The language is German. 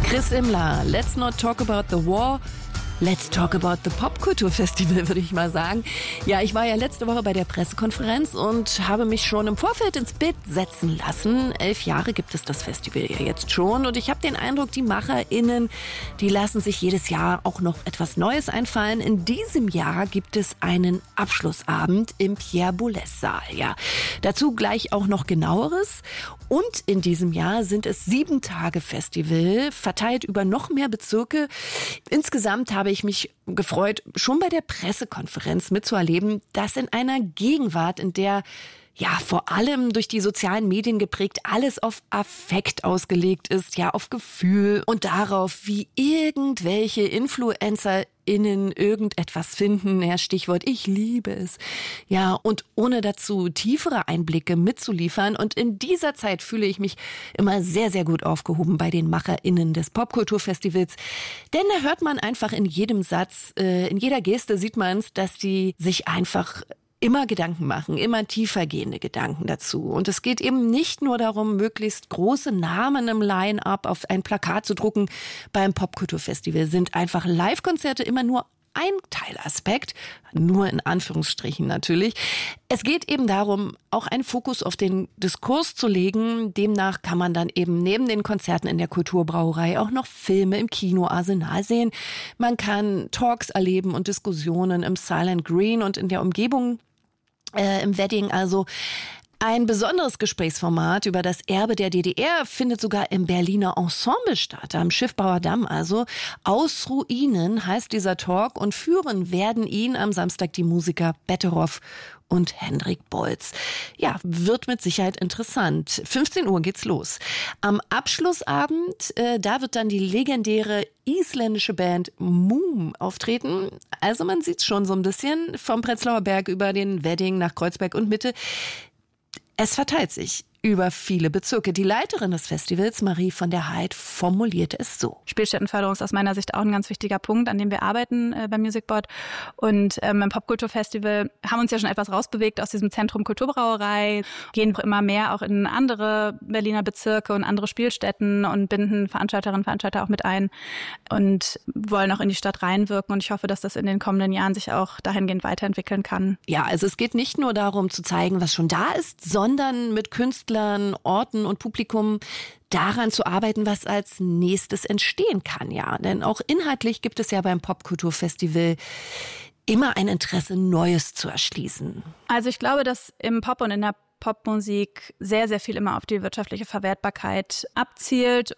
Chris Imler, let's not talk about the war. Let's talk about the Popkulturfestival, würde ich mal sagen. Ja, ich war ja letzte Woche bei der Pressekonferenz und habe mich schon im Vorfeld ins Bild setzen lassen. 11 Jahre gibt es das Festival ja jetzt schon und ich habe den Eindruck, die MacherInnen, die lassen sich jedes Jahr auch noch etwas Neues einfallen. In diesem Jahr gibt es einen Abschlussabend im Pierre Boulez-Saal. Ja, dazu gleich auch noch Genaueres. Und in diesem Jahr sind es 7 Tage Festival, verteilt über noch mehr Bezirke. Insgesamt habe ich mich gefreut, schon bei der Pressekonferenz mitzuerleben, dass in einer Gegenwart, in der ja vor allem durch die sozialen Medien geprägt alles auf Affekt ausgelegt ist, ja auf Gefühl und darauf, wie irgendwelche InfluencerInnen irgendetwas finden, ja, Stichwort ich liebe es, ja, und ohne dazu tiefere Einblicke mitzuliefern. Und in dieser Zeit fühle ich mich immer sehr, sehr gut aufgehoben bei den MacherInnen des Popkulturfestivals, denn da hört man einfach in jedem Satz, in jeder Geste sieht man es, dass die sich einfach immer Gedanken machen, immer tiefergehende Gedanken dazu. Und es geht eben nicht nur darum, möglichst große Namen im Line-Up auf ein Plakat zu drucken. Beim Popkulturfestival sind einfach Live-Konzerte immer nur ein Teilaspekt, nur in Anführungsstrichen natürlich. Es geht eben darum, auch einen Fokus auf den Diskurs zu legen. Demnach kann man dann eben neben den Konzerten in der Kulturbrauerei auch noch Filme im Kinoarsenal sehen. Man kann Talks erleben und Diskussionen im Silent Green und in der Umgebung im Wedding. Also ein besonderes Gesprächsformat über das Erbe der DDR findet sogar im Berliner Ensemble statt, am Schiffbauer Damm. Also aus Ruinen heißt dieser Talk und führen werden ihn am Samstag die Musiker Betteroff und Hendrik Bolz. Ja, wird mit Sicherheit interessant. 15 Uhr geht's los. Am Abschlussabend, da wird dann die legendäre isländische Band Moom auftreten. Also man sieht's schon so ein bisschen vom Prenzlauer Berg über den Wedding nach Kreuzberg und Mitte. Es verteilt sich über viele Bezirke. Die Leiterin des Festivals, Marie von der Heid, formulierte es so. Spielstättenförderung ist aus meiner Sicht auch ein ganz wichtiger Punkt, an dem wir arbeiten beim Music Board. Und beim Popkulturfestival haben uns ja schon etwas rausbewegt aus diesem Zentrum Kulturbrauerei, gehen immer mehr auch in andere Berliner Bezirke und andere Spielstätten und binden Veranstalterinnen und Veranstalter auch mit ein und wollen auch in die Stadt reinwirken. Und ich hoffe, dass das in den kommenden Jahren sich auch dahingehend weiterentwickeln kann. Ja, also es geht nicht nur darum zu zeigen, was schon da ist, sondern mit Künstlern, Orten und Publikum daran zu arbeiten, was als nächstes entstehen kann. Ja, denn auch inhaltlich gibt es ja beim Popkulturfestival immer ein Interesse, Neues zu erschließen. Also ich glaube, dass im Pop und in der Popmusik sehr, sehr viel immer auf die wirtschaftliche Verwertbarkeit abzielt